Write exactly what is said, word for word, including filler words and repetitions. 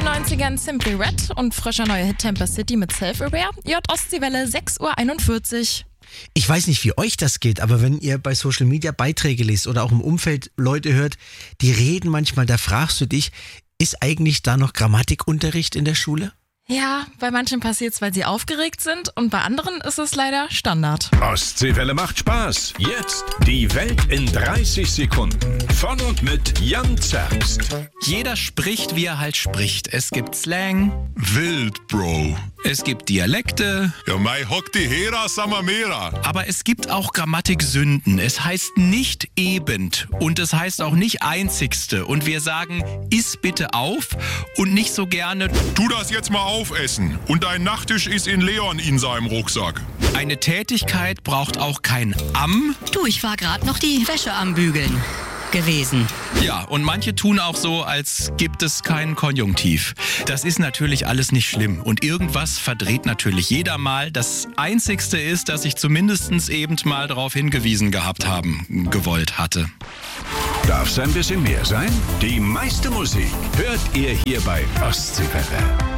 neunzigern Simply Red und frischer neuer Hit Temper City mit Self-Aware. J Ostseewelle sechs Uhr einundvierzig. Ich weiß nicht, wie euch das geht, aber wenn ihr bei Social Media Beiträge lest oder auch im Umfeld Leute hört, die reden manchmal, da fragst du dich, ist eigentlich da noch Grammatikunterricht in der Schule? Ja, bei manchen passiert's, weil sie aufgeregt sind und bei anderen ist es leider Standard. Ostseewelle macht Spaß. Jetzt die Welt in dreißig Sekunden. Von und mit Jan Zerbst. Jeder spricht, wie er halt spricht. Es gibt Slang. Wild, Bro. Es gibt Dialekte. Ja, mei hock die Hera Samamera. Aber es gibt auch Grammatiksünden. Es heißt nicht ebend und es heißt auch nicht einzigste. Und wir sagen, iss bitte auf und nicht so gerne, Tu das jetzt mal aufessen. Und dein Nachtisch ist in Leon in seinem Rucksack. eine Tätigkeit braucht auch kein am. Du, ich war gerade noch die Wäsche am Bügeln gewesen. Ja, und manche tun auch so, als gibt es keinen Konjunktiv. Das ist natürlich alles nicht schlimm. Und irgendwas verdreht natürlich jeder mal. Das Einzigste ist, dass ich zumindest eben mal darauf hingewiesen gehabt haben, gewollt hatte. Darf's ein bisschen mehr sein? Die meiste Musik hört ihr hier bei Ostseewelle.